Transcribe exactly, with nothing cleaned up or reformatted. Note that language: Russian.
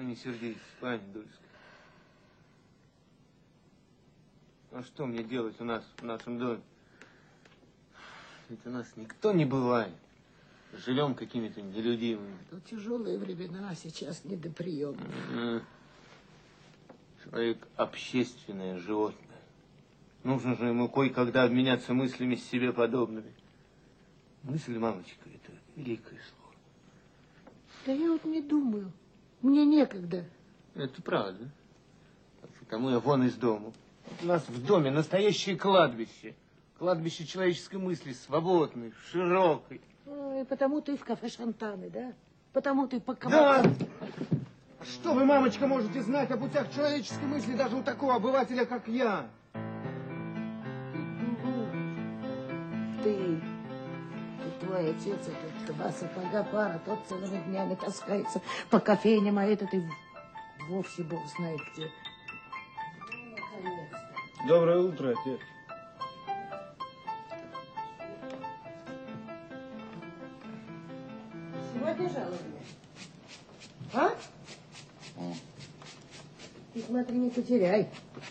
не сердитесь, пани Дульская. А что мне делать у нас, в нашем доме? Ведь у нас никто не бывает. Живем какими-то нелюдимыми. Ну, тяжелые времена, сейчас не до приема. Человек общественное животное. Нужно же ему кое-когда обменяться мыслями с себе подобными. Мысль, мамочка, это великое слово. Да я вот не думаю. Мне некогда. Это правда. Потому я вон из дома. У нас в доме настоящее кладбище. Кладбище человеческой мысли, свободной, широкой. Ой, потому ты в кафе Шантаны, да? Потому ты по Да! Что вы, мамочка, можете знать о путях человеческой мысли даже у такого обывателя, как я? Ты, ты твой отец, это два сапога пара, тот целыми днями таскается по кофейням, а этот и вовсе бог знает где. Ну, наконец-то. Доброе утро, отец. Сегодня жалование. А? Ты смотри, не потеряй.